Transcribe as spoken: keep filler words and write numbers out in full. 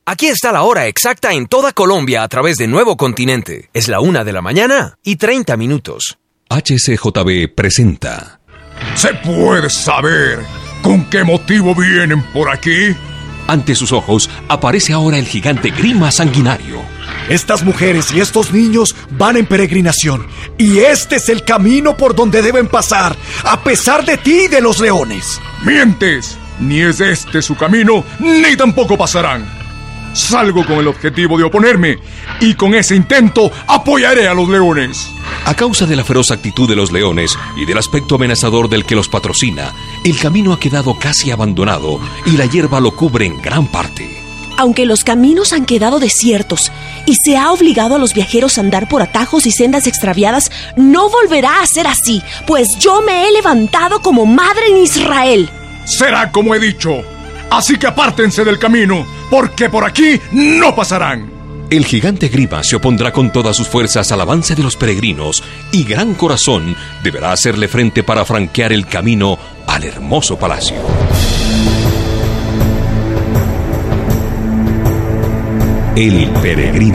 Aquí está la hora exacta en toda Colombia a través de Nuevo Continente. Es la una de la mañana y treinta minutos. H C J B presenta. ¿Se puede saber con qué motivo vienen por aquí? Ante sus ojos aparece ahora el gigante Grima Sanguinario. Estas mujeres y estos niños van en peregrinación, y este es el camino por donde deben pasar, a pesar de ti y de los leones. ¡Mientes! Ni es este su camino, ni tampoco pasarán. Salgo con el objetivo de oponerme, y con ese intento apoyaré a los leones. A causa de la feroz actitud de los leones y del aspecto amenazador del que los patrocina, el camino ha quedado casi abandonado y la hierba lo cubre en gran parte. Aunque los caminos han quedado desiertos y se ha obligado a los viajeros a andar por atajos y sendas extraviadas, no volverá a ser así, pues yo me he levantado como madre en Israel. Será como he dicho. Así que apártense del camino, porque por aquí no pasarán. El gigante Grima se opondrá con todas sus fuerzas al avance de los peregrinos, y Gran Corazón deberá hacerle frente para franquear el camino al hermoso palacio. El peregrino.